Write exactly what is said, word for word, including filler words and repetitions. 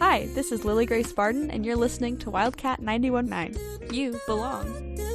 Hi, this is Lily Grace Barden, and you're listening to Wildcat ninety-one point nine. You belong.